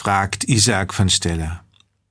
fragt Isaac von Stella.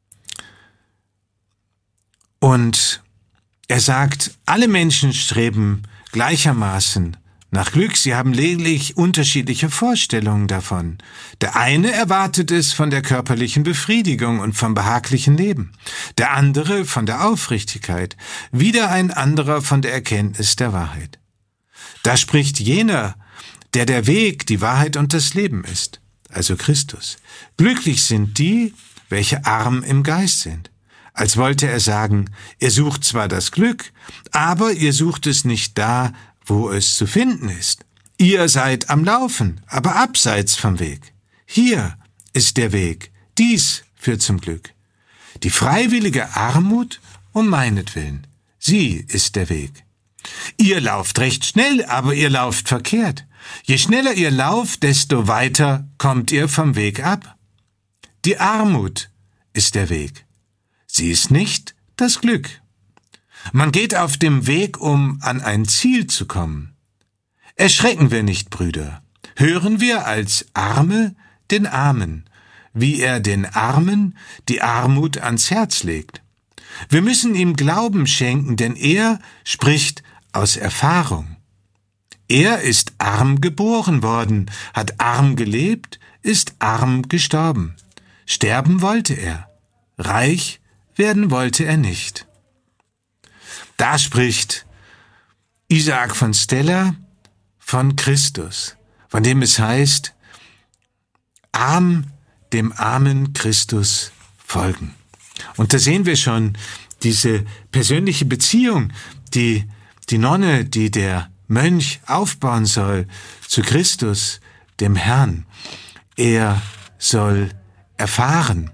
Und er sagt, alle Menschen streben gleichermaßen nach Glück, sie haben lediglich unterschiedliche Vorstellungen davon. Der eine erwartet es von der körperlichen Befriedigung und vom behaglichen Leben, der andere von der Aufrichtigkeit, wieder ein anderer von der Erkenntnis der Wahrheit. Da spricht jener, der Weg, die Wahrheit und das Leben ist, also Christus. Glücklich sind die, welche arm im Geist sind. Als wollte er sagen, ihr sucht zwar das Glück, aber ihr sucht es nicht da, wo es zu finden ist. Ihr seid am Laufen, aber abseits vom Weg. Hier ist der Weg, dies führt zum Glück. Die freiwillige Armut um meinetwillen, sie ist der Weg. Ihr lauft recht schnell, aber ihr lauft verkehrt. Je schneller ihr lauft, desto weiter kommt ihr vom Weg ab. Die Armut ist der Weg. Sie ist nicht das Glück. Man geht auf dem Weg, um an ein Ziel zu kommen. Erschrecken wir nicht, Brüder. Hören wir als Arme den Armen, wie er den Armen die Armut ans Herz legt. Wir müssen ihm Glauben schenken, denn er spricht aus Erfahrung. Er ist arm geboren worden, hat arm gelebt, ist arm gestorben. Sterben wollte er, reich werden wollte er nicht. Da spricht Isaac von Stella von Christus, von dem es heißt, arm dem armen Christus folgen. Und da sehen wir schon diese persönliche Beziehung, die Nonne, die der Mönch aufbauen soll zu Christus, dem Herrn. Er soll erfahren,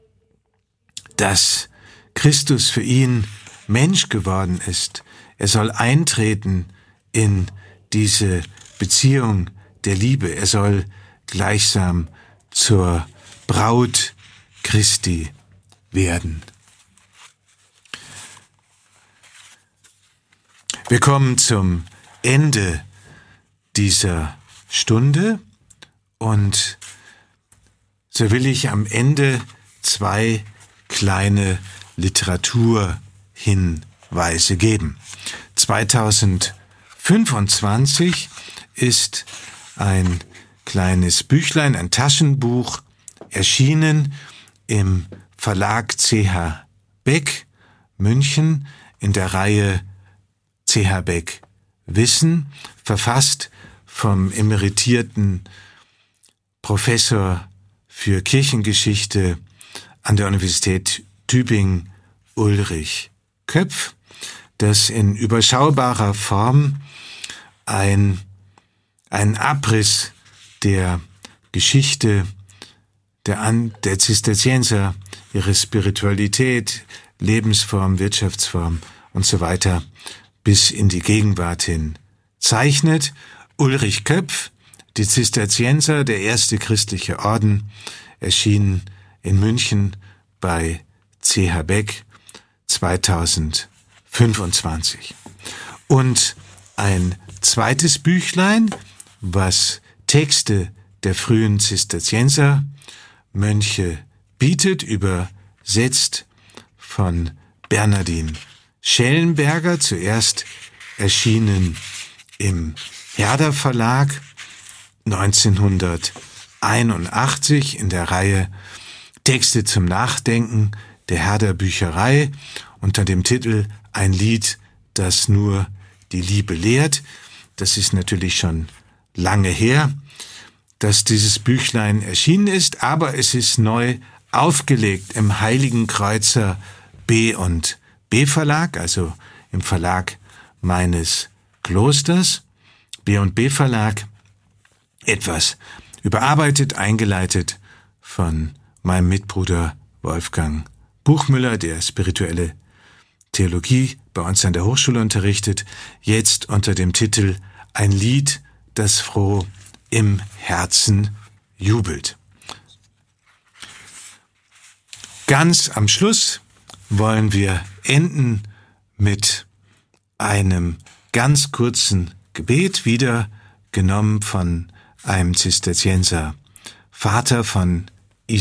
dass Christus für ihn Mensch geworden ist. Er soll eintreten in diese Beziehung der Liebe. Er soll gleichsam zur Braut Christi werden. Wir kommen zum Ende dieser Stunde und so will ich am Ende 2 kleine Literaturhinweise geben. 2025 ist ein kleines Büchlein, ein Taschenbuch, erschienen im Verlag CH Beck, München, in der Reihe CH Beck Wissen, verfasst vom emeritierten Professor für Kirchengeschichte an der Universität Tübingen Ulrich Köpf, das in überschaubarer Form einen Abriss der Geschichte der Zisterzienser, ihre Spiritualität, Lebensform, Wirtschaftsform und so weiter bis in die Gegenwart hin zeichnet. Ulrich Köpf, die Zisterzienser, der erste christliche Orden, erschien in München bei CH Beck 2025. Und ein zweites Büchlein, was Texte der frühen Zisterzienser Mönche bietet, übersetzt von Bernardin Schellenberger, zuerst erschienen im Herder Verlag 1981 in der Reihe Texte zum Nachdenken der Herder Bücherei unter dem Titel Ein Lied, das nur die Liebe lehrt. Das ist natürlich schon lange her, dass dieses Büchlein erschienen ist, aber es ist neu aufgelegt im Heiligen Kreuzer B&B Verlag, also im Verlag meines Klosters, B&B Verlag, etwas überarbeitet, eingeleitet von meinem Mitbruder Wolfgang Buchmüller, der spirituelle Theologie bei uns an der Hochschule unterrichtet, jetzt unter dem Titel Ein Lied, das froh im Herzen jubelt. Ganz am Schluss wollen wir enden mit einem ganz kurzen Gebet, wieder genommen von einem Zisterzienser Vater, von